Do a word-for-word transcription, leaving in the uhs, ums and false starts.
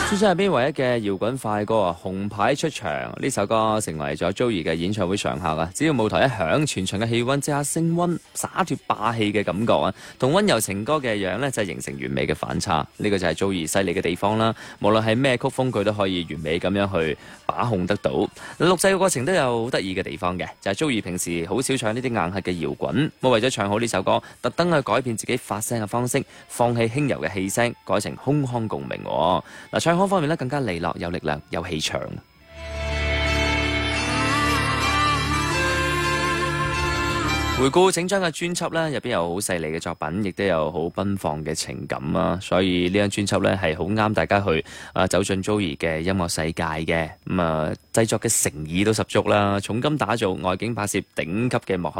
專輯入邊唯一嘅搖滾快歌啊，紅牌出場呢首歌成為咗 Joey 嘅演唱會常客啊！只要舞台一響，全場嘅氣溫即刻升溫，灑脫霸氣嘅感覺啊，同溫柔情歌嘅樣呢，就係形成完美嘅反差。呢、這個就係 Joey 犀利嘅地方啦。無論係咩曲風，佢都可以完美咁樣去把控得到。錄製嘅過程都有好得意嘅地方嘅，就係、是、Joey 平時好少唱呢啲硬核嘅搖滾，我為咗唱好呢首歌，特登去改變自己發聲嘅方式，放棄輕柔嘅氣聲，改成空腔共鳴。嗱，唱腔方面咧更加利落、有力量、有氣場。回顧整張嘅專輯咧，入邊有好細膩嘅作品，亦都有好奔放嘅情感啊！所以呢張專輯咧係好啱大家去啊走進 Joey 嘅音樂世界嘅。咁啊，製作嘅誠意都十足啦，重金打造、外景拍攝頂級嘅幕後